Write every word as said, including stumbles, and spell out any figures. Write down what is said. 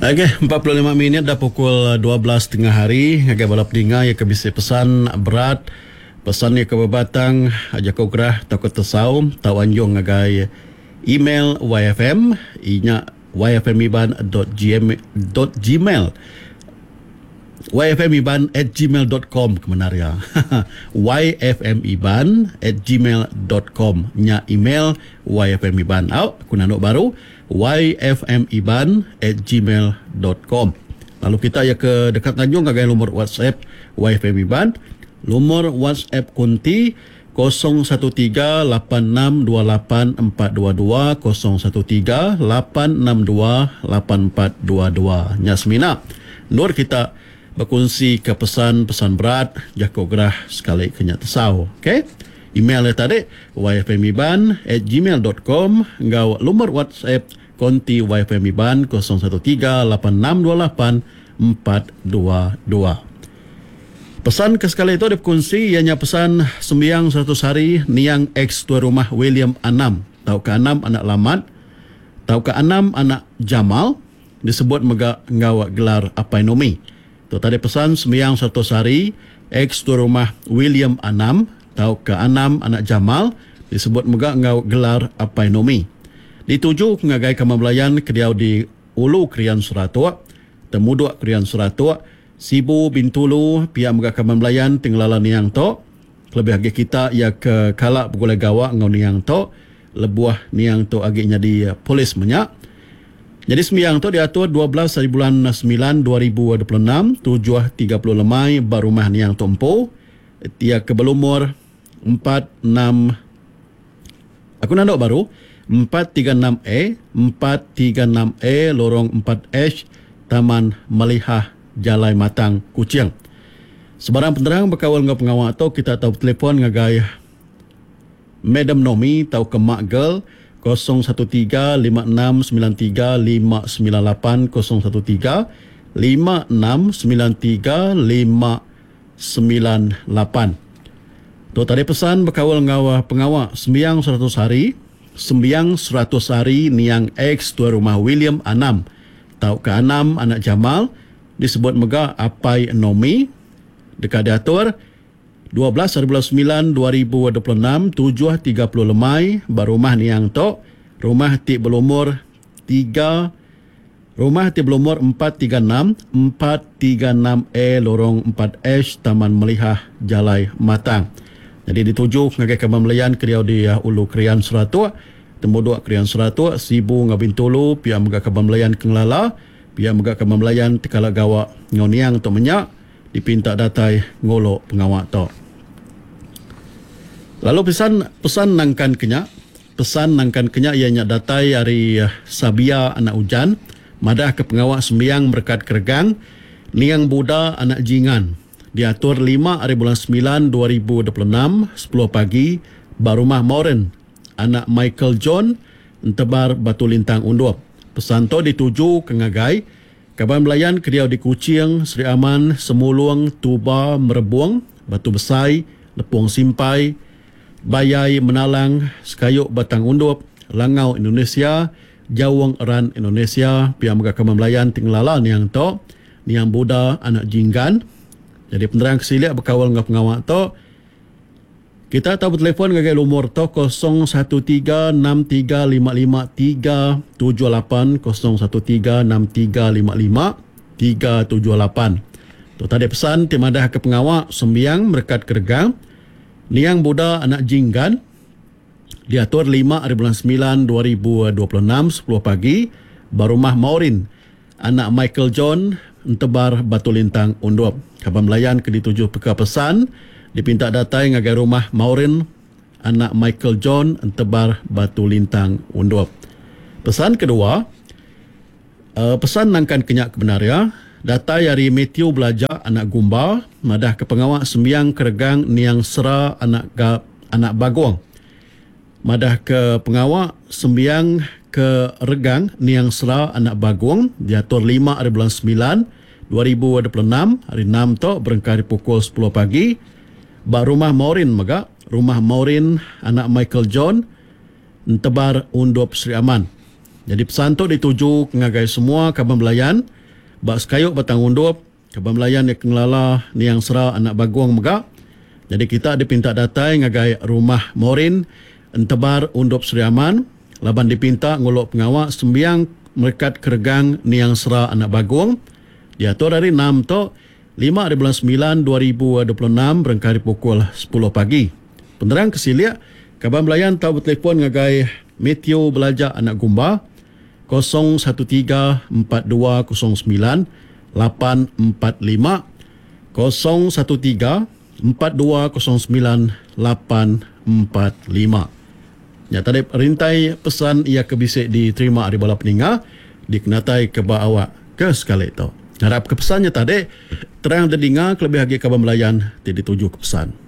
Okey, empat puluh lima minit dah pukul dua belas tengah hari. Ngagai balap dengar ya kebisi pesan berat. Pesan ya kebebatang aja kau gerah takut tersaum tau anjung ngagai email yfm inya yfmiban dot gmail yfmiban at gmail dot com kemenaria yfmiban at gmail dot com nya email yfmiban au kunanuk baru yfmiban at gmail dot com. Lalu kita ya ke dekat Tanjung ngagai nomor WhatsApp yfmiban. Nomor WhatsApp kunti kosong satu tiga lapan enam dua lapan empat dua dua kosong satu tiga lapan enam dua lapan empat dua dua. Nyasmina Nur kita berkongsi ke pesan-pesan berat jako gerah sekali kenya tesau. Okey. Email tadi yfmiban at gmail dot com. Ngau nomor WhatsApp konti yfmiban kosong satu tiga lapan enam dua lapan empat dua dua. Pesan ke sekali itu dikongsi ianya pesan sembiang seratus hari niang ex tua rumah William Anam. Tahu ke Anam anak Lamat. Tahu ke Anam anak Jamal. Disebut mega ngawa gelar apainomi. Tu tadi pesan sembiang seratus hari ex tua rumah William Anam. Tahu ke Anam anak Jamal. Disebut mega ngawa gelar apainomi. Dituju ngagai kamabelayan kediau di Ulu Krian Suratua. Temuduk Krian Suratua. Sibu Bintulu pihak Megakaman Melayan tinggalan niang to lebih agi kita ia ke kalak begoleh gawa ngau niang to lebuah niang to aginya di polis menyak. Jadi sembiang to diatur dua belas hari bulan sembilan dua ribu dua puluh enam tujuh tiga puluh lemai barumah niang to empo ia ke belumur empat enam aku nandok baru empat tiga enam E empat tiga enam E lorong empat H Taman Melihah Jalai Matang Kuching. Sebarang penerang berkawal dengan pengawal atau kita tahu telefon ngagai Madam Nomi tahu ke Mak Girl kosong satu tiga lima enam sembilan tiga lima sembilan lapan kosong satu tiga lima enam sembilan tiga lima sembilan lapan. Tu tadi pesan berkawal dengan pengawal sembiang seratus hari sembiang seratus hari niang ex tua rumah William Anam. Tahu ke Anam anak Jamal disebut mega apai nomi dekat diatur dua belas hari bulan sembilan dua ribu dua puluh enam tujuh tiga puluh lemai barumah niang to rumah ti belumur tiga rumah ti belumur empat tiga enam empat tiga enam E lorong empat H Taman Melihah Jalai Matang. Jadi dituju ngagai kemamelian kriau di Ulu Krian Suratua temuduk Krian Suratua Sibu Ngabintulu pihak mega kemamelian Kenglala pihak megak kemamelayan tekala gawa ngoniang to menyak dipinta datai ngolo pengawak to. Lalu pesan pesan nangkan kenyak pesan nangkan kenyak ianya datai hari Sabia anak Ujan madah ke pengawak sembiang berkat keregang niang Buddha anak Jingan diatur lima hari bulan sembilan dua ribu dua puluh enam sepuluh pagi barumah Moren anak Michael John Entebar Batu Lintang Undup. Pesan to dituju ke ngagai kaban belayan kediau di Kuching, Seri Aman, Semulung, Tuba, Merebuang, Batu Besai, Lepung Simpai, Bayai, Menalang, Sekayuk, Batang Undup, Langau Indonesia, Jawang Eran Indonesia, pihak mega kaban belayan tinglala niang to, niang Buddha anak Jinggan. Jadi penerang kesiliak berkawal dengan pengawal to. Kita tahu telefon ngagai nomor to kosong satu tiga enam tiga lima lima tiga tujuh lapan kosong satu tiga enam tiga lima lima tiga tujuh lapan. Tu tadi pesan timadah ke pengawak sembiang berkat keregang niang Buddha anak Jinggan diatur lima hari bulan sembilan dua ribu dua puluh enam sepuluh pagi barumah Maurin anak Michael John Entebar Batu Lintang Undup. Kabar melayan ke dituju peka pesan dipinta datai ngagai rumah Maurin anak Michael John Entebar Batu Lintang Undup. Pesan kedua uh, pesan nangkan kenyak kebenaria datai hari Matthew belajar anak Gumba madah ke pengawak sembiang keregang niang Sera anak ga, anak Bagong madah ke pengawak sembiang ke regang niang Sera anak Bagong diatur lima hari bulan sembilan dua ribu dua puluh enam hari enam to berengkari pukul sepuluh pagi barumah Maurin mega rumah Maurin anak Michael John Entebar Undup Seri Aman. Jadi pesan tu dituju ngagai semua kaban belayan bak sekayuk batang undup Kabang Melayan yang kengelala niang sera anak baguang megak. Jadi kita dipinta datai ngagai rumah Morin entebar undup Seriaman. Laban dipinta nguluk pengawak sembiang merekat keregang niang sera anak baguang. Diatur dari enam to lima hari bulan sembilan dua ribu dua puluh enam berengkari pukul sepuluh pagi. Penerang kesiliak Kabang Melayan tahu bertelefon ngagai Meteo Belajar Anak Gumba kosong satu tiga empat dua kosong sembilan lapan empat lima kosong satu tiga empat dua kosong sembilan lapan empat lima. Ya, tadi perintai pesan ia kebisik diterima dari bala peninggal dikenatai ke awak ke sekali itu. Harap kepesannya tadi terang terdengar kelebih lagi Kabang Melayan tidak dituju ke pesan.